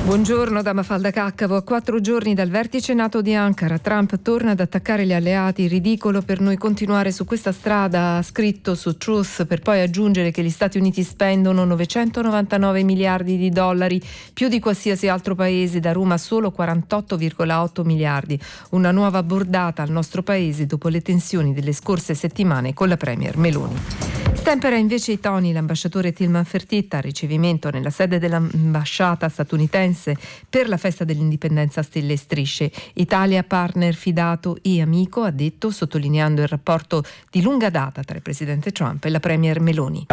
Buongiorno da Mafalda Caccavo. A 4 giorni dal vertice NATO di Ankara, Trump torna ad attaccare gli alleati. Ridicolo per noi continuare su questa strada, ha scritto su Truth, per poi aggiungere che gli Stati Uniti spendono 999 miliardi di dollari, più di qualsiasi altro paese, da Roma solo 48,8 miliardi. Una nuova bordata al nostro paese dopo le tensioni delle scorse settimane con la premier Meloni. Stempera invece i toni l'ambasciatore Tilman Fertitta al ricevimento nella sede dell'ambasciata statunitense per la festa dell'indipendenza a stelle e strisce. Italia partner fidato e amico, ha detto, sottolineando il rapporto di lunga data tra il presidente Trump e la premier Meloni.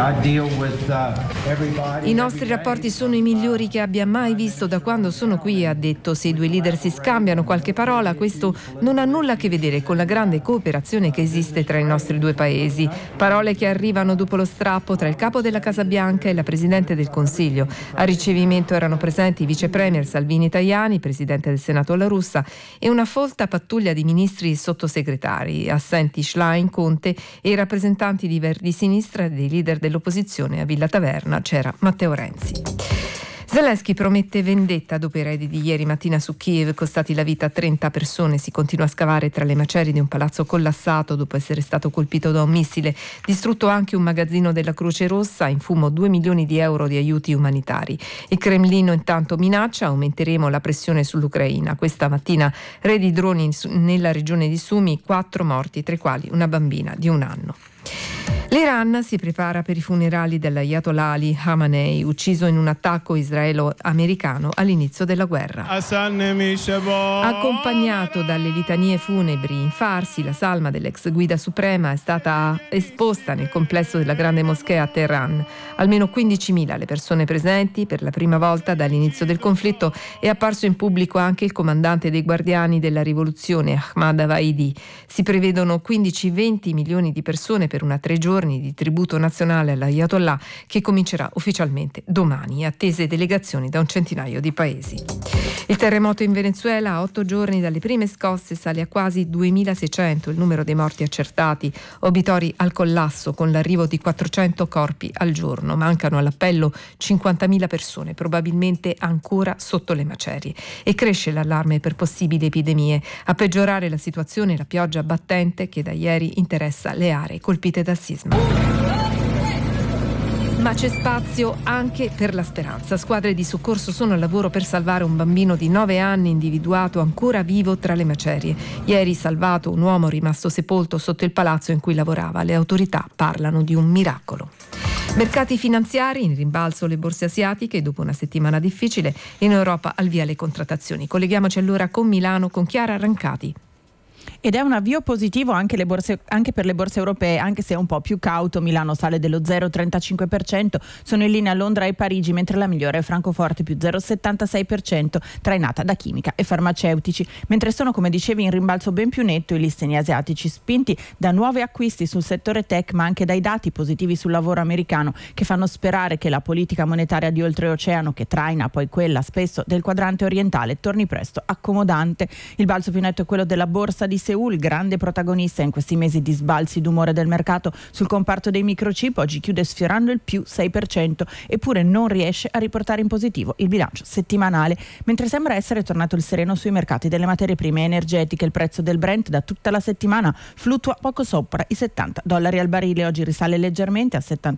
I nostri rapporti sono i migliori che abbia mai visto da quando sono qui, ha detto. Se i due leader si scambiano qualche parola, questo non ha nulla a che vedere con la grande cooperazione che esiste tra i nostri due paesi. Parole che arrivano dopo lo strappo tra il capo della Casa Bianca e la Presidente del Consiglio. Al ricevimento erano presenti i vice premier Salvini Tajani, Presidente del Senato La Russa, e una folta pattuglia di ministri e sottosegretari, assenti Schlein, Conte e i rappresentanti di Verdi Sinistra e dei leader dell'opposizione. A Villa Taverna c'era Matteo Renzi. Zelensky promette vendetta dopo i raid di ieri mattina su Kiev, costati la vita a 30 persone. Si continua a scavare tra le macerie di un palazzo collassato dopo essere stato colpito da un missile. Distrutto anche un magazzino della Croce Rossa, in fumo 2 milioni di euro di aiuti umanitari. Il Cremlino intanto minaccia: aumenteremo la pressione sull'Ucraina. Questa mattina raid di droni nella regione di Sumy, 4 morti, tra i quali una bambina di 1 anno. L'Iran si prepara per i funerali dell'Ayatollah Ali Khamenei, ucciso in un attacco israelo-americano all'inizio della guerra. Accompagnato dalle litanie funebri in farsi, la salma dell'ex guida suprema è stata esposta nel complesso della grande moschea a Teheran. Almeno 15.000 le persone presenti. Per la prima volta dall'inizio del conflitto è apparso in pubblico anche il comandante dei guardiani della rivoluzione, Ahmad Avaidi. Si prevedono 15-20 milioni di persone per una 3 giorni di tributo nazionale all'Ayatollah, che comincerà ufficialmente domani, attese delegazioni da un centinaio di paesi. Il terremoto in Venezuela, a 8 giorni dalle prime scosse, sale a quasi 2.600 il numero dei morti accertati, obitori al collasso con l'arrivo di 400 corpi al giorno. Mancano all'appello 50.000 persone, probabilmente ancora sotto le macerie, e cresce l'allarme per possibili epidemie. A peggiorare la situazione la pioggia battente che da ieri interessa le aree colpite dal sisma. Ma c'è spazio anche per la speranza. Squadre di soccorso sono al lavoro per salvare un bambino di 9 anni individuato ancora vivo tra le macerie. Ieri salvato un uomo rimasto sepolto sotto il palazzo in cui lavorava. Le autorità parlano di un miracolo. Mercati finanziari, in rimbalzo le borse asiatiche dopo una settimana difficile. In Europa al via le contrattazioni. Colleghiamoci allora con Milano con Chiara Rancati. Ed è un avvio positivo anche per le borse europee, anche se è un po' più cauto. Milano sale dello 0,35%, sono in linea Londra e Parigi, mentre la migliore è Francoforte più 0,76%, trainata da chimica e farmaceutici. Mentre sono, come dicevi, in rimbalzo ben più netto i listini asiatici, spinti da nuovi acquisti sul settore tech, ma anche dai dati positivi sul lavoro americano, che fanno sperare che la politica monetaria di oltreoceano, che traina poi quella spesso del quadrante orientale, torni presto accomodante. Il balzo più netto è quello della borsa di Seul, grande protagonista in questi mesi di sbalzi d'umore del mercato sul comparto dei microchip. Oggi chiude sfiorando il più 6%, eppure non riesce a riportare in positivo il bilancio settimanale, mentre sembra essere tornato il sereno sui mercati delle materie prime energetiche. Il prezzo del Brent da tutta la settimana fluttua poco sopra i $70 al barile. Oggi risale leggermente a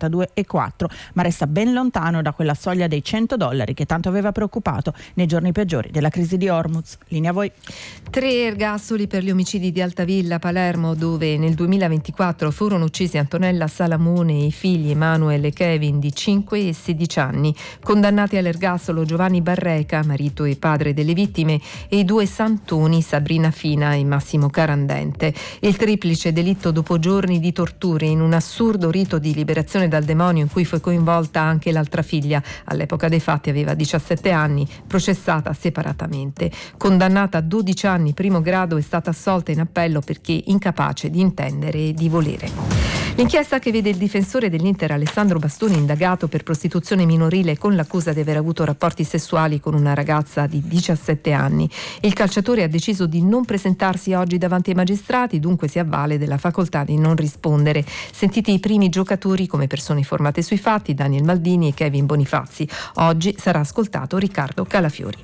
72,4, ma resta ben lontano da quella soglia dei $100 che tanto aveva preoccupato nei giorni peggiori della crisi di Hormuz. Linea a voi. 3 ergastoli per gli omicidi di Altavilla, Palermo, dove nel 2024 furono uccisi Antonella Salamone e i figli Emanuele e Kevin di 5 e 16 anni. Condannati all'ergastolo Giovanni Barreca, marito e padre delle vittime, e i 2 santoni, Sabrina Fina e Massimo Carandente. Il triplice delitto dopo giorni di torture in un assurdo rito di liberazione dal demonio in cui fu coinvolta anche l'altra figlia. All'epoca dei fatti aveva 17 anni, processata separatamente. Condannata a 12 anni primo grado, è stata assolta in appello perché incapace di intendere e di volere. L'inchiesta che vede il difensore dell'Inter Alessandro Bastoni indagato per prostituzione minorile con l'accusa di aver avuto rapporti sessuali con una ragazza di 17 anni. Il calciatore ha deciso di non presentarsi oggi davanti ai magistrati, dunque si avvale della facoltà di non rispondere. Sentiti i primi giocatori come persone informate sui fatti, Daniel Maldini e Kevin Bonifazzi. Oggi sarà ascoltato Riccardo Calafiori.